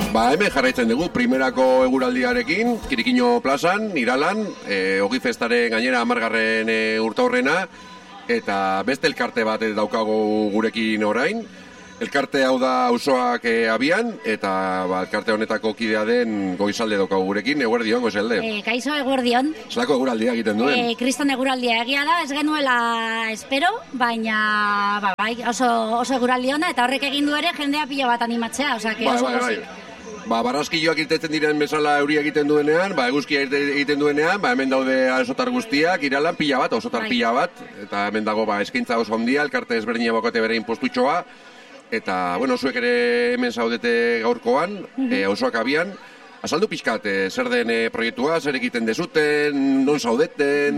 Hemen jarraitzen dugu, primerako eguraldiarekin, Kirikino plazan, Iralan, Ogi Festaren gainera 10. urteurrena, eta beste elkarte bat daukagu gurekin orain. Elkarte hau da auzoak abian, eta elkarte honetako kidea den Goizalde daukagu gurekin. Eguerdion, Goizalde. Kaixo, eguerdion. Zelako eguraldia egiten duen? Kriston eguraldia egia da, ez genuela espero, baina oso eguraldiona, eta horrek egin du ere jendea pila bat animatzea, oso pozik. Barraskilloak irtetzen diren bezala euria egiten duenean, eguzkia egiten duenean, hemen daude osotar guztiak, Iralan pila bat, osotar pila bat, eta hemen dago eskaintza oso handia, elkarte ezberdina bakote bere inpostutxoa, eta, zuek ere hemen zaudete gaurkoan, auzoak abian. Azaldu pixkat, zer den proiektua, zer egiten dezuten, non zaudeten?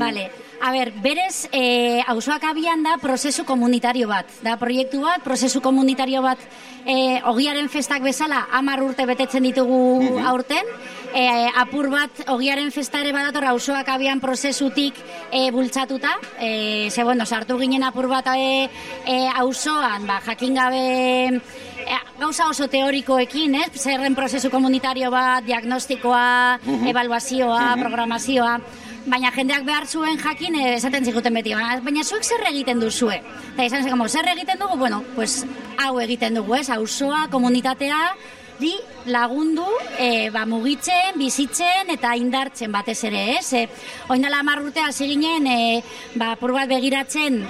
Berez, auzoak abian da prozesu komunitario bat. Da proiektu bat, prozesu komunitario bat, Ogiaren festak bezala 10 urte betetzen ditugu aurten. Apur bat, Ogiaren festa ere badator auzoak abian prozesutik bultzatuta. Sartu ginen apur bat auzoan, jakin gabe gauza oso teorikoekin, zerren prozesu komunitario bat, diagnostikoa, ebaluazioa, programazioa, baina jendeak behar zuen jakin esaten zikuten beti, baina zuek zer egiten duzue? Eta izan zen, zer egiten dugu? Hau egiten dugu, auzoa, komunitatea, lagundu, mugitzen, bizitzen eta indartzen batez ere, Oin dela 10 urte hasi ginen, apur bat begiratzen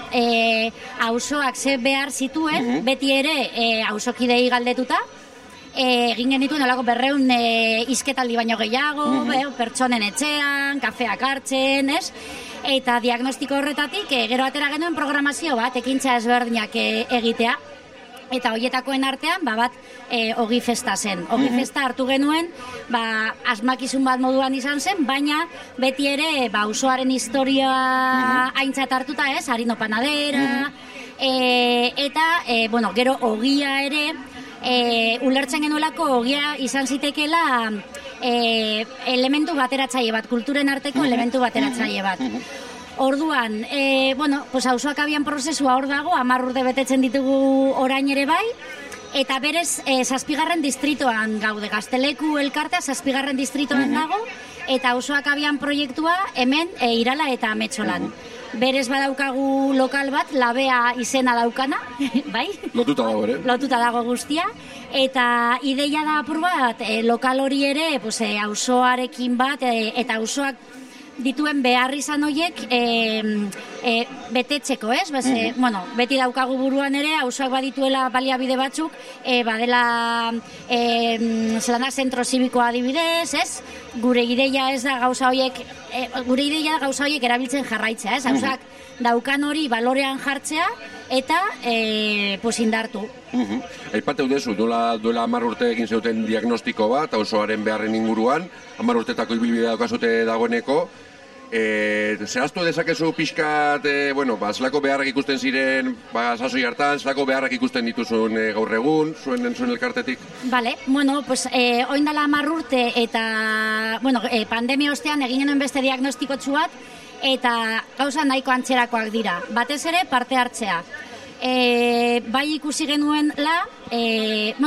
auzoak ze behar zituen, beti ere auzokidei galdetuta, egin genituen olako 200 hizketaldi baino gehiago, pertsonen etxean, kafeak hartzen, eta diagnostiko horretatik gero atera genuen programazio bat, ekintza ezberdinak egitea. Eta horietakoen artean, bat Ogi Festa zen. Ogi Festa hartu genuen, asmakizun bat moduan izan zen, baina beti ere, auzoaren historia aintzat hartuta harino panadera, eta, gero ogia ere, ulertzen genuelako ogia izan zitekela elementu bateratzaile bat, kulturen arteko elementu bateratzaile bat. Orduan, auzoak abian prozesua hor dago, 10 urte betetzen ditugu orain ere bai, eta berez 7. distritoan gaude, Gazteleku elkartea 7. distritoan dago, eta auzoak abian proiektua hemen Irala eta Ametxolan. Berez badaukagu lokal bat, Labea izena daukana, bai? Lotuta dago, ere? Lotuta dago guztia, eta ideia da apur bat, lokal hori ere, auzoarekin bat, eta auzoak dituen behar izan horiek betetzeko, beti daukagu buruan ere, auzoak badituela baliabide batzuk, badela zelanda zentro zibikoa adibidez, gure ideia da gauza horiek erabiltzen jarraitzea, auzoak daukan hori balorean jartzea eta indartu. Aipatu dezu, duela 10 urte egin zeuten diagnostiko bat, auzoaren beharren inguruan, 10 urtetako ibilbidea daukazute dagoeneko, zehaztu dezakezu pixkat, zelako beharrak ikusten ziren, sasoi hartan, zelako beharrak ikusten dituzun gaur egun, zuen elkartetik? Oin dela 10 urte eta, pandemia ostean egin genuen beste diagnostikotxu bat, eta gauza nahiko antzerakoak dira. Batez ere parte hartzea. Bai ikusi genuela,